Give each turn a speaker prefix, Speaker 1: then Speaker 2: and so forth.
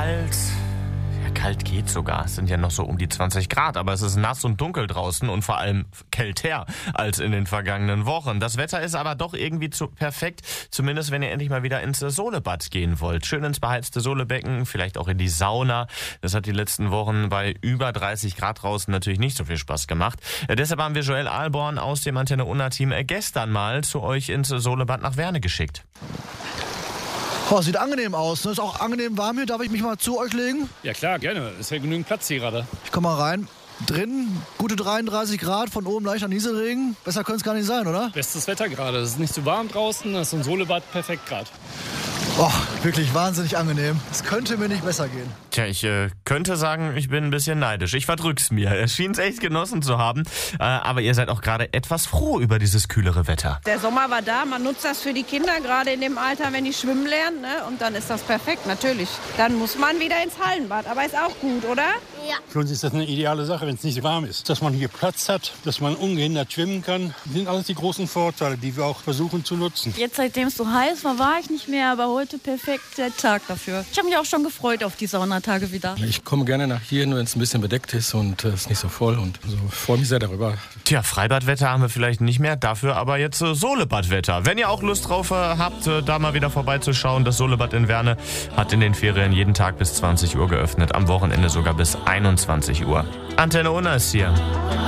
Speaker 1: kalt. Ja, kalt geht sogar. Es sind ja noch so um die 20 Grad, aber es ist nass und dunkel draußen und vor allem kälter als in den vergangenen Wochen. Das Wetter ist aber doch irgendwie perfekt, zumindest wenn ihr endlich mal wieder ins Solebad gehen wollt. Schön ins beheizte Solebecken, vielleicht auch in die Sauna. Das hat die letzten Wochen bei über 30 Grad draußen natürlich nicht so viel Spaß gemacht. Deshalb haben wir Joel Ahlborn aus dem Antenne Unna Team gestern mal zu euch ins Solebad nach Werne geschickt.
Speaker 2: Oh, sieht angenehm aus. Ist auch angenehm warm hier. Darf ich mich mal zu euch legen?
Speaker 3: Ja klar, gerne. Ist ja genügend Platz hier gerade.
Speaker 2: Ich komm mal rein. Drin gute 33 Grad, von oben leichter Nieselregen. Besser könnte es gar nicht sein, oder?
Speaker 3: Bestes Wetter gerade. Es ist nicht zu warm draußen. Das ist ein Solebad perfekt gerade.
Speaker 2: Oh, wirklich wahnsinnig angenehm. Es könnte mir nicht besser gehen.
Speaker 1: Tja, ich könnte sagen, ich bin ein bisschen neidisch. Ich verdrück's mir. Es schien es echt genossen zu haben. Aber ihr seid auch gerade etwas froh über dieses kühlere Wetter.
Speaker 4: Der Sommer war da. Man nutzt das für die Kinder, gerade in dem Alter, wenn die schwimmen lernen. Ne? Und dann ist das perfekt, natürlich. Dann muss man wieder ins Hallenbad. Aber ist auch gut, oder?
Speaker 5: Ja.
Speaker 6: Für uns ist das eine ideale Sache, wenn es nicht so warm ist. Dass man hier Platz hat, dass man ungehindert schwimmen kann, sind alles die großen Vorteile, die wir auch versuchen zu nutzen.
Speaker 7: Jetzt, seitdem es so heiß war, war ich nicht mehr, aber heute perfekt der Tag dafür. Ich habe mich auch schon gefreut auf die Saunatage wieder.
Speaker 8: Ich komme gerne nach hier, wenn es ein bisschen bedeckt ist und es ist nicht so voll und so. Ich freue mich sehr darüber.
Speaker 1: Tja, Freibadwetter haben wir vielleicht nicht mehr, dafür aber jetzt Solebadwetter. Wenn ihr auch Lust drauf habt, da mal wieder vorbeizuschauen, das Solebad in Werne hat in den Ferien jeden Tag bis 20 Uhr geöffnet, am Wochenende sogar bis 21 Uhr. Antenne Unna ist hier.